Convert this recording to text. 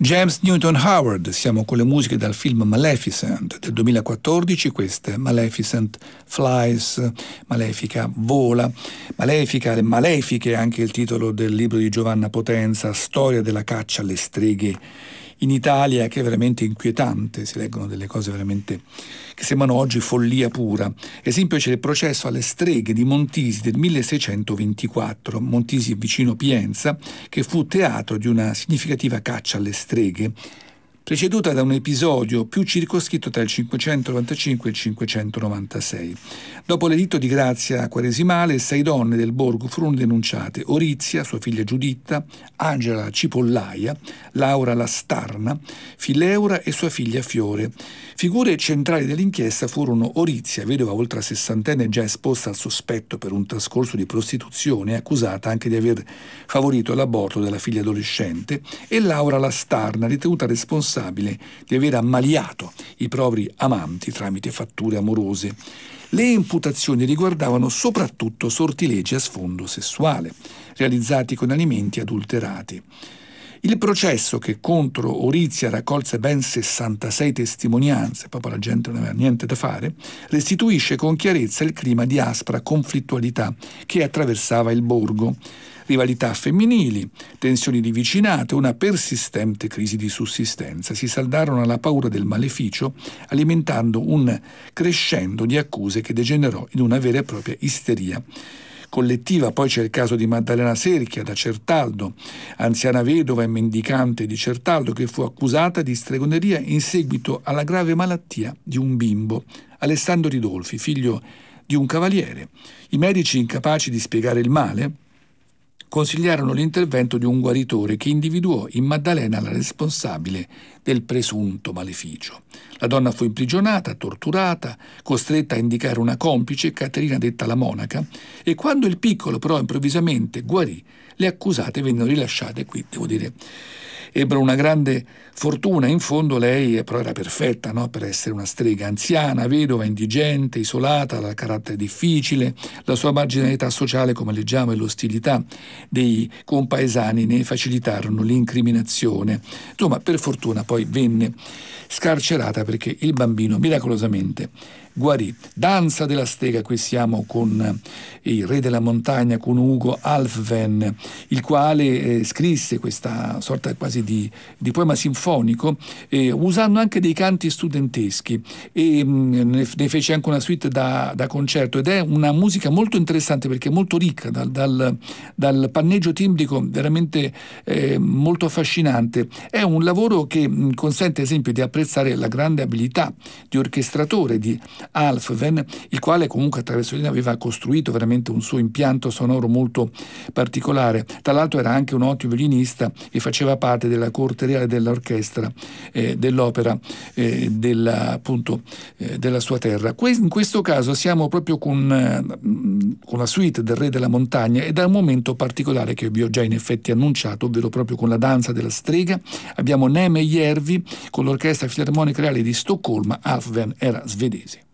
James Newton Howard, siamo con le musiche dal film Maleficent del 2014, queste Maleficent Flies, Malefica vola, Malefica, le malefiche, anche il titolo del libro di Giovanna Potenza, Storia della caccia alle streghe in Italia, che è veramente inquietante. Si leggono delle cose veramente che sembrano oggi follia pura. Esempio c'è il processo alle streghe di Montisi del 1624, Montisi vicino Pienza, che fu teatro di una significativa caccia alle streghe, preceduta da un episodio più circoscritto tra il 595 e il 596. Dopo l'editto di grazia quaresimale, 6 donne del borgo furono denunciate: Orizia, sua figlia Giuditta, Angela la Cipollaia, Laura la Starna, Fileura e sua figlia Fiore. Figure centrali dell'inchiesta furono Orizia, vedova oltre sessantenne già esposta al sospetto per un trascorso di prostituzione, accusata anche di aver favorito l'aborto della figlia adolescente, e Laura la Starna, ritenuta responsabile di aver ammaliato i propri amanti tramite fatture amorose. Le imputazioni riguardavano soprattutto sortilegi a sfondo sessuale, realizzati con alimenti adulterati. Il processo, che contro Orizia raccolse ben 66 testimonianze, proprio la gente non aveva niente da fare, restituisce con chiarezza il clima di aspra conflittualità che attraversava il borgo. Rivalità femminili, tensioni di vicinato, una persistente crisi di sussistenza si saldarono alla paura del maleficio, alimentando un crescendo di accuse che degenerò in una vera e propria isteria collettiva. Poi c'è il caso di Maddalena Serchia da Certaldo, anziana vedova e mendicante di Certaldo, che fu accusata di stregoneria in seguito alla grave malattia di un bimbo, Alessandro Ridolfi, figlio di un cavaliere. I medici, incapaci di spiegare il male, consigliarono l'intervento di un guaritore che individuò in Maddalena la responsabile del presunto maleficio. La donna fu imprigionata, torturata, costretta a indicare una complice, Caterina detta la monaca, e quando il piccolo però improvvisamente guarì, le accusate vennero rilasciate. Qui, devo dire, ebbero una grande fortuna. In fondo lei però era perfetta, no? Per essere una strega, anziana, vedova, indigente, isolata, dal carattere difficile. La sua marginalità sociale, come leggiamo, e l'ostilità dei compaesani ne facilitarono l'incriminazione. Insomma, per fortuna poi venne scarcerata perché il bambino miracolosamente guarì. Danza della stega, qui siamo con il re della montagna, con Ugo Alfven, il quale scrisse questa sorta quasi di poema sinfonico, usando anche dei canti studenteschi, e ne fece anche una suite da concerto, ed è una musica molto interessante perché è molto ricca, dal panneggio timbrico veramente molto affascinante. È un lavoro che consente, ad esempio, di apprezzare la grande abilità di orchestratore di Alfven, il quale comunque attraverso lui aveva costruito veramente un suo impianto sonoro molto particolare. Tra l'altro era anche un ottimo violinista e faceva parte della corte reale dell'orchestra dell'opera della sua terra. In questo caso siamo proprio con la suite del Re della Montagna, ed è un momento particolare che vi ho già in effetti annunciato, ovvero proprio con la danza della strega. Abbiamo Neme Järvi con l'Orchestra Filarmonica Reale di Stoccolma. Alfven era svedese.